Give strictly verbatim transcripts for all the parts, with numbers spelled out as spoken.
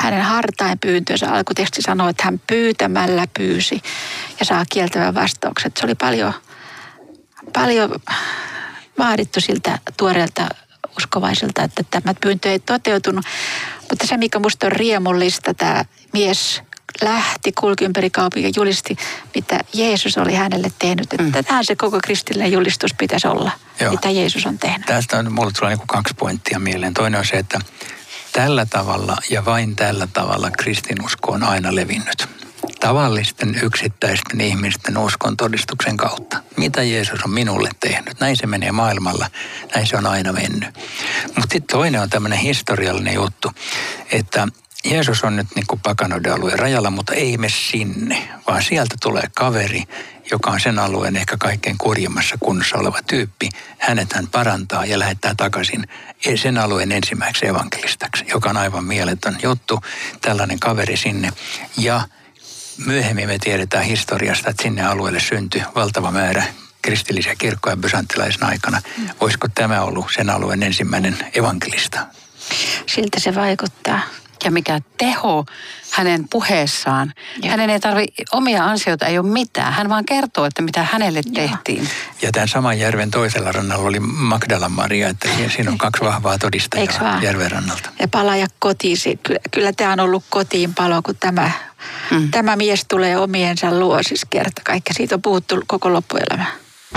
hänen hartain pyyntönsä. Alkuteksti sanoo, että hän pyytämällä pyysi ja saa kieltävän vastauksen. Se oli paljon, paljon vaadittu siltä tuoreelta uskovaisilta, että tämä pyyntö ei toteutunut. Mutta se, mikä musta on riemullista, tämä mies lähti, kulki ympäri kaupungin ja julisti, mitä Jeesus oli hänelle tehnyt. Että mm. tämähän se koko kristillinen julistus pitäisi olla, Joo. mitä Jeesus on tehnyt. Tästä on, mulle tulee niin kaksi pointtia mieleen. Toinen on se, että tällä tavalla ja vain tällä tavalla kristinusko on aina levinnyt. Tavallisten yksittäisten ihmisten uskon todistuksen kautta. Mitä Jeesus on minulle tehnyt? Näin se menee maailmalla. Näin se on aina mennyt. Mutta sitten toinen on tämmöinen historiallinen juttu, että Jeesus on nyt niin kuin pakanoiden alueen rajalla, mutta ei mene sinne, vaan sieltä tulee kaveri, joka on sen alueen ehkä kaikkein kurjimmassa kunnossa oleva tyyppi. Hänet hän parantaa ja lähettää takaisin sen alueen ensimmäiseksi evankelistaksi, joka on aivan mieletön juttu. Tällainen kaveri sinne. Ja myöhemmin me tiedetään historiasta, että sinne alueelle syntyi valtava määrä kristillisiä kirkkoja byzanttilaisen aikana. Voisiko tämä ollut sen alueen ensimmäinen evankelista? Siltä se vaikuttaa. Ja mikä teho hänen puheessaan. Ja. Hänen ei tarvitse, omia ansioita ei ole mitään. Hän vaan kertoo, että mitä hänelle tehtiin. Ja tämän saman järven toisella rannalla oli Magdalan Maria, että siinä on kaksi vahvaa todistajaa järven rannalta. Ja palaa kotiin. Kyllä, kyllä tämä on ollut kotiin palo, kun tämä, mm. tämä mies tulee omiensa luo, siis kerta kaikki. Siitä on puhuttu koko loppuelämä.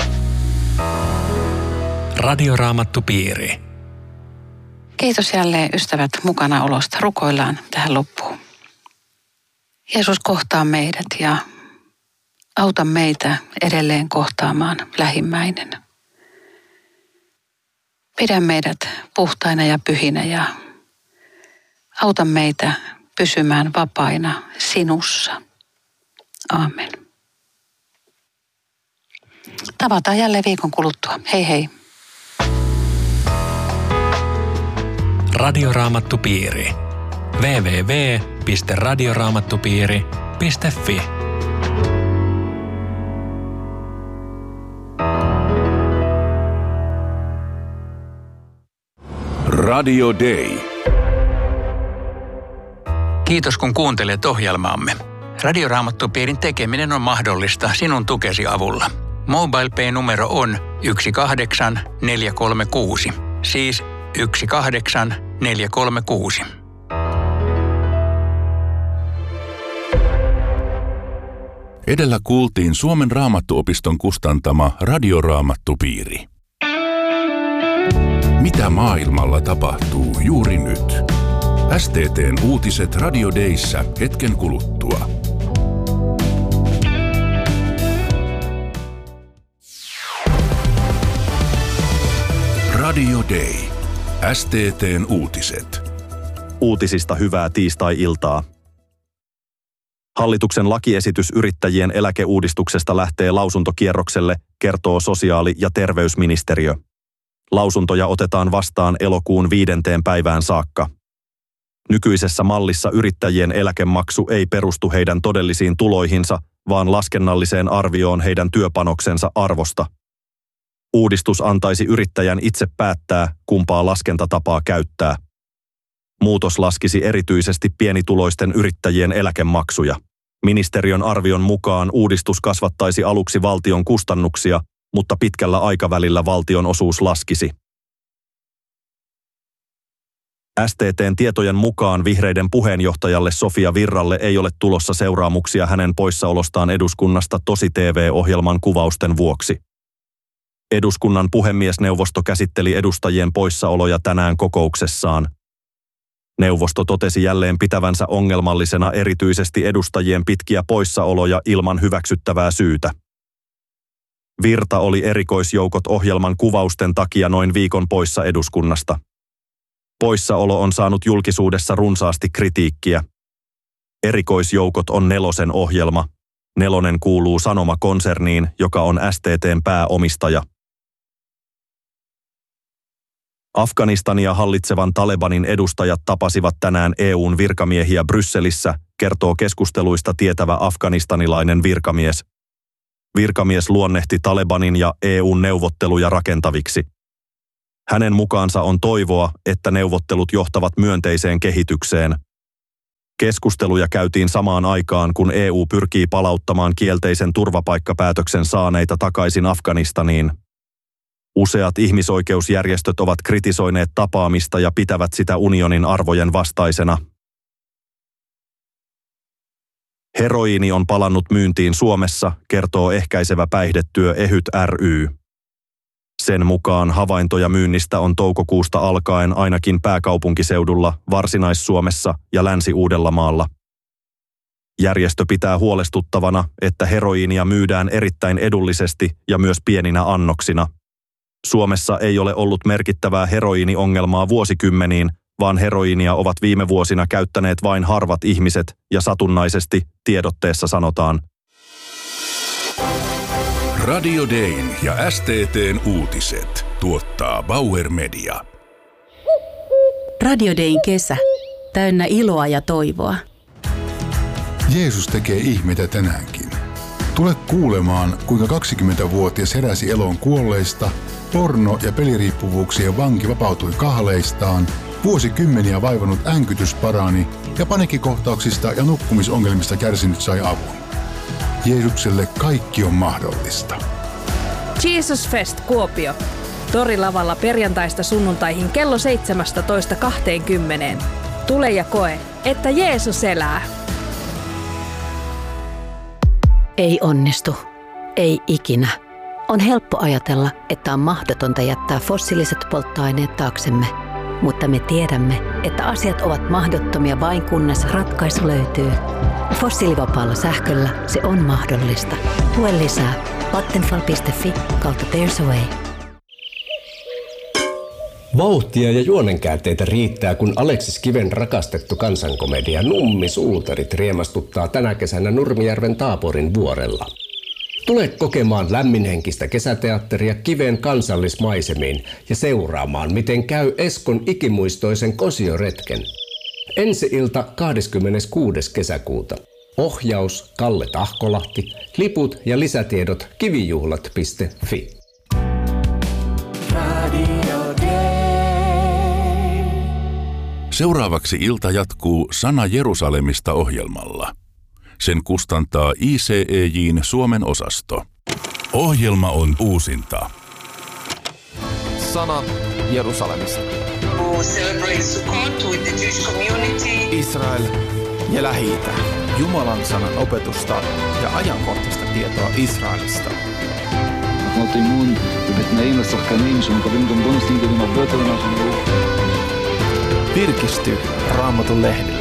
Radioraamattupiiri. Kiitos jälleen ystävät mukana olosta. Rukoillaan tähän loppuun. Jeesus kohtaa meidät ja auta meitä edelleen kohtaamaan lähimmäinen. Pidä meidät puhtaina ja pyhinä ja auta meitä pysymään vapaina sinussa. Aamen. Tavataan jälleen viikon kuluttua. Hei hei. Radioraamattupiiri. double-u double-u double-u piste radioraamattupiiri piste fi Radio Day. Kiitos kun kuuntelet ohjelmaamme. Radioraamattupiirin tekeminen on mahdollista sinun tukesi avulla. MobilePay-numero on yksi kahdeksan neljä kolme kuusi, siis yksi kahdeksan neljä kolme kuusi. Edellä kuultiin Suomen Raamattuopiston kustantama Radioraamattupiiri. Mitä maailmalla tapahtuu juuri nyt? S T T:n uutiset Radio Dayssä hetken kuluttua. Radio Day. S T T:n uutiset. Uutisista hyvää tiistai-iltaa. Hallituksen lakiesitys yrittäjien eläkeuudistuksesta lähtee lausuntokierrokselle, kertoo sosiaali- ja terveysministeriö. Lausuntoja otetaan vastaan elokuun viidenteen päivään saakka. Nykyisessä mallissa yrittäjien eläkemaksu ei perustu heidän todellisiin tuloihinsa, vaan laskennalliseen arvioon heidän työpanoksensa arvosta. Uudistus antaisi yrittäjän itse päättää, kumpaa laskentatapaa käyttää. Muutos laskisi erityisesti pienituloisten yrittäjien eläkemaksuja. Ministeriön arvion mukaan uudistus kasvattaisi aluksi valtion kustannuksia, mutta pitkällä aikavälillä valtion osuus laskisi. S T T:n tietojen mukaan vihreiden puheenjohtajalle Sofia Virralle ei ole tulossa seuraamuksia hänen poissaolostaan eduskunnasta Tosi T V-ohjelman kuvausten vuoksi. Eduskunnan puhemiesneuvosto käsitteli edustajien poissaoloja tänään kokouksessaan. Neuvosto totesi jälleen pitävänsä ongelmallisena erityisesti edustajien pitkiä poissaoloja ilman hyväksyttävää syytä. Virta oli erikoisjoukot ohjelman kuvausten takia noin viikon poissa eduskunnasta. Poissaolo on saanut julkisuudessa runsaasti kritiikkiä. Erikoisjoukot on Nelosen ohjelma. Nelonen kuuluu Sanoma-konserniin, joka on S T T:n pääomistaja. Afganistania hallitsevan Talebanin edustajat tapasivat tänään E U:n virkamiehiä Brysselissä, kertoo keskusteluista tietävä afganistanilainen virkamies. Virkamies luonnehti Talebanin ja E U:n neuvotteluja rakentaviksi. Hänen mukaansa on toivoa, että neuvottelut johtavat myönteiseen kehitykseen. Keskusteluja käytiin samaan aikaan, kun E U pyrkii palauttamaan kielteisen turvapaikkapäätöksen saaneita takaisin Afganistaniin. Useat ihmisoikeusjärjestöt ovat kritisoineet tapaamista ja pitävät sitä unionin arvojen vastaisena. Heroiini on palannut myyntiin Suomessa, kertoo ehkäisevä päihdetyö EHYT ry. Sen mukaan havaintoja myynnistä on toukokuusta alkaen ainakin pääkaupunkiseudulla, Varsinais-Suomessa ja Länsi-Uudellamaalla. Järjestö pitää huolestuttavana, että heroiinia myydään erittäin edullisesti ja myös pieninä annoksina. Suomessa ei ole ollut merkittävää heroiiniongelmaa vuosikymmeniin, vaan heroiinia ovat viime vuosina käyttäneet vain harvat ihmiset ja satunnaisesti, tiedotteessa sanotaan. Radio Dayn ja S T T:n uutiset tuottaa Bauer Media. Radio Dayn kesä, täynnä iloa ja toivoa. Jeesus tekee ihmeitä tänäänkin. Tule kuulemaan, kuinka kaksikymmentävuotias heräsi eloon kuolleista, porno- ja peliriippuvuuksien vanki vapautui kahleistaan, vuosikymmeniä vaivannut änkytys parani ja paniikkikohtauksista ja nukkumisongelmista kärsinyt sai avun. Jeesukselle kaikki on mahdollista. Jesus Fest Kuopio. Torilavalla perjantaista sunnuntaihin kello seitsemästätoista kahteenkymmeneen. Tule ja koe, että Jeesus elää. Ei onnistu. Ei ikinä. On helppo ajatella, että on mahdotonta jättää fossiiliset polttoaineet taaksemme. Mutta me tiedämme, että asiat ovat mahdottomia vain kunnes ratkaisu löytyy. Fossiilivapaalla sähköllä se on mahdollista. Lue lisää vattenfall piste fi kautta There's a Way. Vauhtia ja juonenkäänteitä riittää, kun Aleksis Kiven rakastettu kansankomedia Nummi Suutarit riemastuttaa tänä kesänä Nurmijärven Taaporin vuorella. Tule kokemaan lämminhenkistä kesäteatteria Kiven kansallismaisemiin ja seuraamaan, miten käy Eskon ikimuistoisen kosioretken. Ensi-ilta kahdeskymmeneskuudes kesäkuuta. Ohjaus Kalle Tahkolahti, liput ja lisätiedot kivijuhlat piste fi. Seuraavaksi ilta jatkuu Sana Jerusalemista ohjelmalla. Sen kustantaa I C E J:n Suomen osasto. Ohjelma on uusinta. Sana Jerusalemista. Israel ja Lähi-itä. Jumalan sanan opetusta ja ajankohtaista tietoa Israelista. Virkisty Raamatun lehdellä.